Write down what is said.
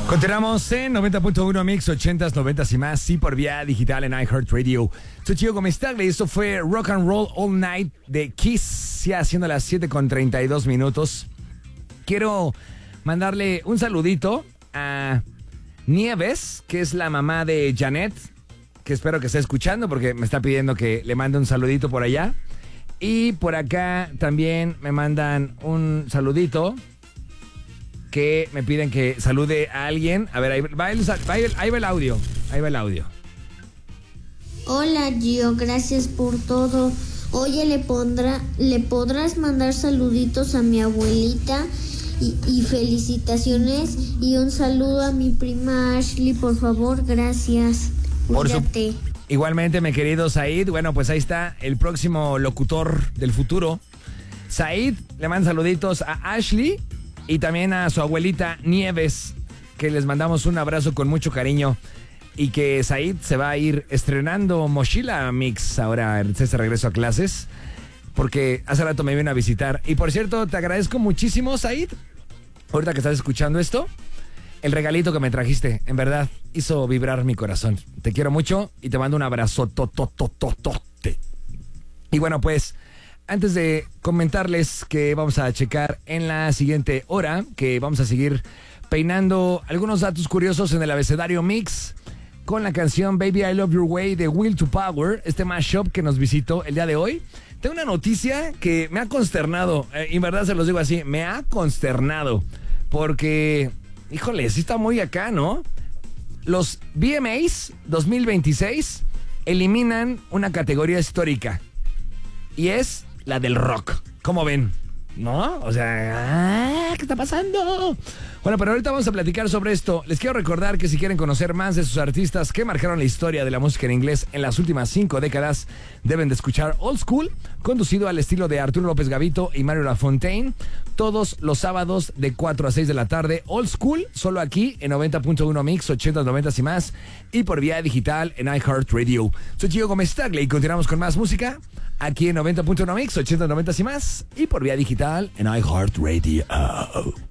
Continuamos en 90.1 Mix, 80s, 90s y más, sí, por vía digital en iHeartRadio. Soy Chico Gómez Tagle y esto fue Rock and Roll All Night de Kiss, ya siendo las 7:32 minutos. Quiero mandarle un saludito a Nieves, que es la mamá de Janet, que espero que esté escuchando porque me está pidiendo que le mande un saludito por allá. Y por acá también me mandan un saludito que me piden que salude a alguien. A ver, ahí va el audio. Ahí va el audio. Hola, Gio, gracias por todo. Oye, ¿le podrás mandar saluditos a mi abuelita? Y felicitaciones y un saludo a mi prima Ashley, por favor, gracias. Cuídate. Igualmente, mi querido Said. Bueno, pues ahí está el próximo locutor del futuro. Said le manda saluditos a Ashley y también a su abuelita Nieves, que les mandamos un abrazo con mucho cariño. Y que Said se va a ir estrenando mochila Mix ahora en este regreso a clases, porque hace rato me vino a visitar. Y por cierto, te agradezco muchísimo, Said, ahorita que estás escuchando esto, el regalito que me trajiste. En verdad, hizo vibrar mi corazón. Te quiero mucho y te mando un abrazo tototototote. Y bueno, pues, antes de comentarles que vamos a checar en la siguiente hora, que vamos a seguir peinando algunos datos curiosos en el abecedario Mix con la canción Baby I Love Your Way de Will to Power, este mashup que nos visitó el día de hoy. Tengo una noticia que me ha consternado, y en verdad se los digo así, me ha consternado, porque, híjole, sí está muy acá, ¿no? Los VMAs 2026 eliminan una categoría histórica, y es la del rock. ¿Cómo ven? ¿No? O sea, ¿qué está pasando? Bueno, pero ahorita vamos a platicar sobre esto. Les quiero recordar que si quieren conocer más de sus artistas que marcaron la historia de la música en inglés en las últimas 5 décadas, deben de escuchar Old School, conducido al estilo de Arturo López Gavito y Mario Lafontaine, todos los sábados de 4 a 6 de la tarde. Old School, solo aquí en 90.1 Mix, 80, 90 y más, y por vía digital en iHeartRadio. Soy Chico Gómez Tagle y continuamos con más música aquí en 90.1 Mix, 80, 90 y más, y por vía digital en iHeartRadio.